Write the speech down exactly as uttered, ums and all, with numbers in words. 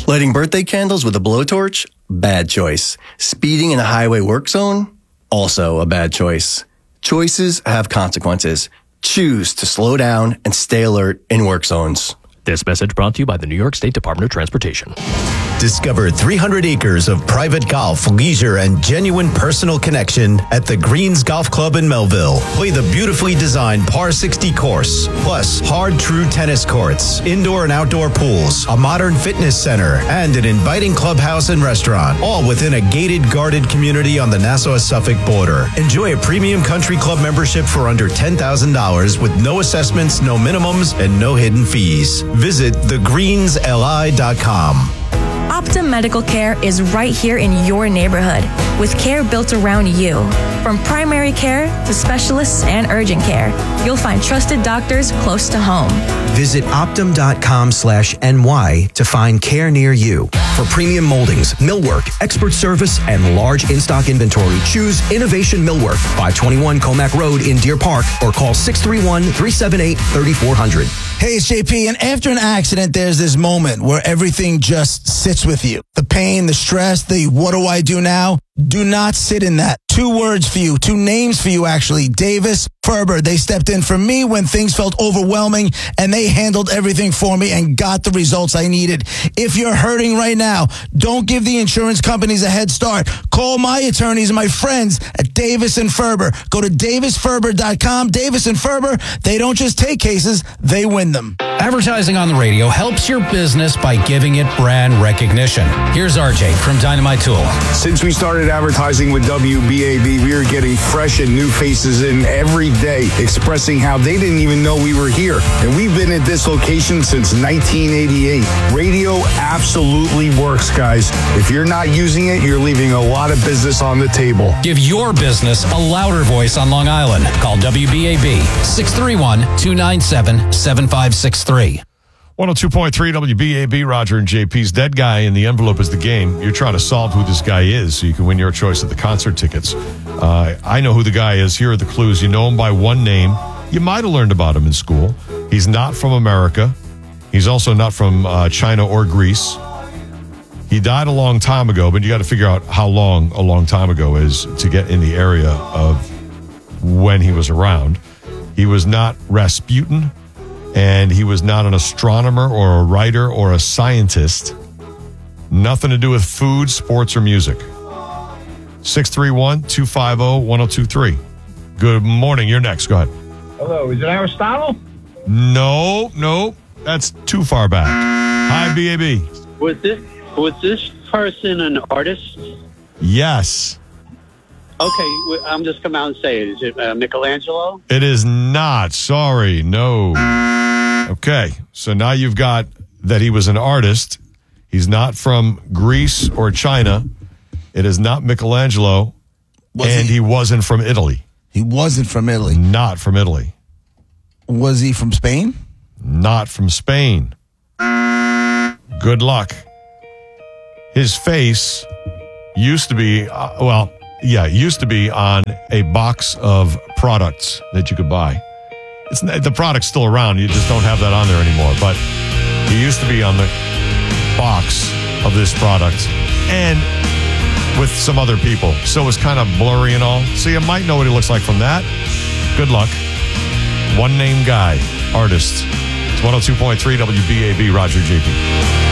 Lighting birthday candles with a blowtorch? Bad choice. Speeding in a highway work zone? Also a bad choice. Choices have consequences. Choose to slow down and stay alert in work zones. This message brought to you by the New York State Department of Transportation. Discover three hundred acres of private golf, leisure, and genuine personal connection at the Greens Golf Club in Melville. Play the beautifully designed par sixty course, plus hard true tennis courts, indoor and outdoor pools, a modern fitness center, and an inviting clubhouse and restaurant, all within a gated, guarded community on the Nassau-Suffolk border. Enjoy a premium country club membership for under ten thousand dollars with no assessments, no minimums, and no hidden fees. Visit the greens l i dot com. Optum Medical Care is right here in your neighborhood, with care built around you. From primary care to specialists and urgent care, you'll find trusted doctors close to home. Visit optum.com slash NY to find care near you. For premium moldings, millwork, expert service, and large in-stock inventory, choose Innovation Millwork, five twenty-one Comac Road in Deer Park, or call six three one, three seven eight, three four zero zero. Hey, it's J P, and after an accident, there's this moment where everything just sits with you. The pain, the stress, the what do I do now? Do not sit in that. Two words for you, two names for you, actually. Davis, Ferber. They stepped in for me when things felt overwhelming, and they handled everything for me and got the results I needed. If you're hurting right now, don't give the insurance companies a head start. Call my attorneys and my friends at Davis and Ferber. Go to davis ferber dot com. Davis and Ferber, they don't just take cases, they win them. Advertising on the radio helps your business by giving it brand recognition. Here's R J from Dynamite Tool. Since we started advertising with W B A B, we are getting fresh and new faces in every day, expressing how they didn't even know we were here. And we've been at this location since nineteen eighty-eight. Radio absolutely works, guys. If you're not using it, you're leaving a lot of business on the table. Give your business a louder voice on Long Island. Call W B A B, six three one, two nine seven, seven five six three. one oh two point three W B A B, Roger and J P's Dead Guy in the Envelope is the game. You're trying to solve who this guy is so you can win your choice of the concert tickets. Uh, I know who the guy is. Here are the clues. You know him by one name. You might have learned about him in school. He's not from America. He's also not from uh, China or Greece. He died a long time ago, but you got to figure out how long a long time ago is to get in the area of when he was around. He was not Rasputin. And he was not an astronomer or a writer or a scientist. Nothing to do with food, sports, or music. six three one, two five zero, one zero two three. Good morning. You're next. Go ahead. Hello. Is it Aristotle? No, no. That's too far back. Hi, B A B. Was this, was this person an artist? Yes. Okay, I'm just come out and say it. Is it uh, Michelangelo? It is not. Sorry. No. Okay. So now you've got that he was an artist. He's not from Greece or China. It is not Michelangelo. Was and he? he wasn't from Italy. He wasn't from Italy. Not from Italy. Was he from Spain? Not from Spain. Good luck. His face used to be, uh, well, yeah, used to be on a box of products that you could buy. It's the product's still around. You just don't have that on there anymore. But he used to be on the box of this product and with some other people. So it was kind of blurry and all. So you might know what he looks like from that. Good luck. One name guy, artist. It's one oh two point three W B A B, Roger J P.